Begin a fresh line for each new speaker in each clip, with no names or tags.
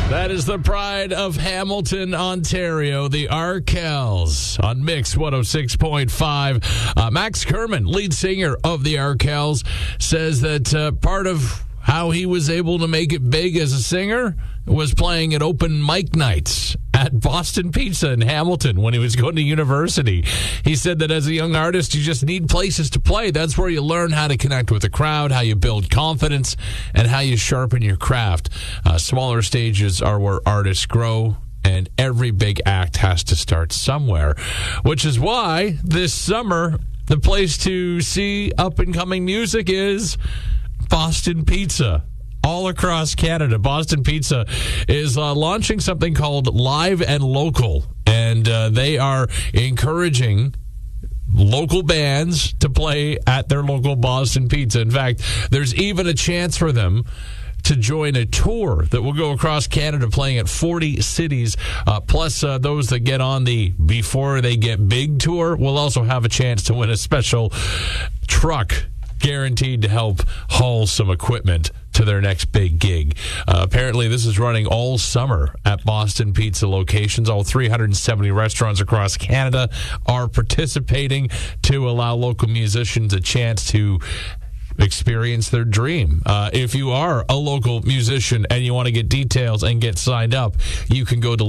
That is the pride of Hamilton, Ontario, the Arkells on Mix 106.5. Max Kerman, lead singer of the Arkells, says that part of how he was able to make it big as a singer was playing at open mic nights at Boston Pizza in Hamilton when he was going to university. He said that as a young artist, you just need places to play. That's where you learn how to connect with the crowd, how you build confidence, and how you sharpen your craft. Smaller stages are where artists grow, and every big act has to start somewhere, which is why this summer, the place to see up-and-coming music is Boston Pizza. All across Canada, Boston Pizza is launching something called Live and Local, and they are encouraging local bands to play at their local Boston Pizza. In fact, there's even a chance for them to join a tour that will go across Canada, playing at 40 cities, plus those that get on the Before They Get Big tour will also have a chance to win a special truck guaranteed to help haul some equipment to their next big gig. Apparently, this is running all summer at Boston Pizza locations. All 370 restaurants across Canada are participating to allow local musicians a chance to experience their dream. If you are a local musician and you want to get details and get signed up, you can go to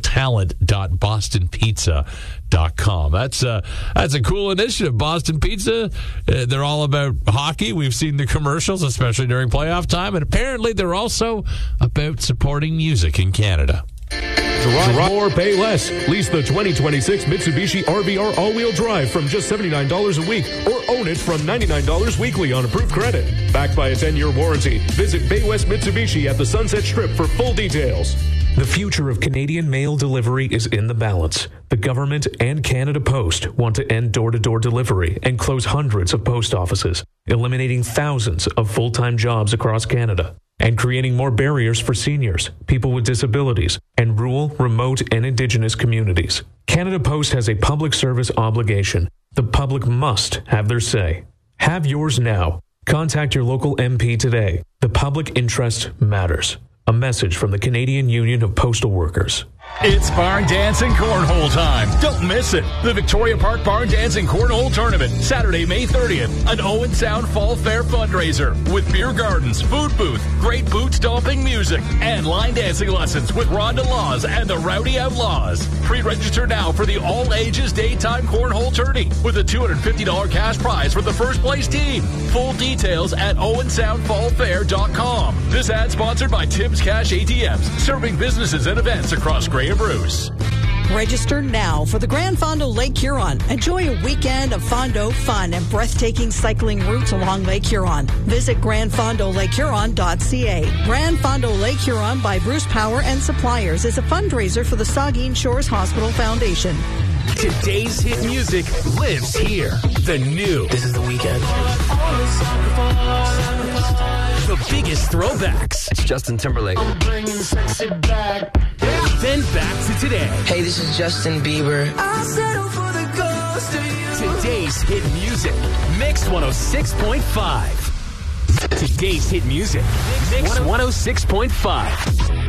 localtalent.bostonpizza.com. That's a cool initiative. Boston Pizza, they're all about hockey. We've seen the commercials, especially during playoff time, and apparently they're also about supporting music in Canada.
Drive more, pay less. Lease the 2026 Mitsubishi RVR all-wheel drive from just $79 a week, or own it from $99 weekly on approved credit. Backed by a 10-year warranty. Visit Bay West Mitsubishi at the Sunset Strip for full details.
The future of Canadian mail delivery is in the balance. The government and Canada Post want to end door-to-door delivery and close hundreds of post offices, eliminating thousands of full-time jobs across Canada, and creating more barriers for seniors, people with disabilities, and rural, remote, and Indigenous communities. Canada Post has a public service obligation. The public must have their say. Have yours now. Contact your local MP today. The public interest matters. A message from the Canadian Union of Postal Workers.
It's Barn Dance and Cornhole time. Don't miss it. The Victoria Park Barn Dance and Cornhole Tournament, Saturday, May 30th. An Owen Sound Fall Fair fundraiser with beer gardens, food booth, great boot stomping music, and line dancing lessons with Rhonda Laws and the Rowdy Outlaws. Pre-register now for the all-ages daytime cornhole tourney with a $250 cash prize for the first place team. Full details at owensoundfallfair.com. This ad sponsored by Tim's Cash ATMs, serving businesses and events across Grey and Bruce.
Register now for the Grand Fondo Lake Huron. Enjoy a weekend of Fondo fun and breathtaking cycling routes along Lake Huron. Visit grandfondolakehuron.ca. Grand Fondo Lake Huron by Bruce Power and Suppliers is a fundraiser for the Saugeen Shores Hospital Foundation.
Today's hit music lives here. The new.
This is the weekend.
The biggest throwbacks.
It's Justin Timberlake.
I'm bringing sexy back.
Then back to today.
Hey, this is Justin Bieber.
I'll settle for the ghost of you.
Today's hit music. Mix 106.5. Today's hit music. Mix 106.5.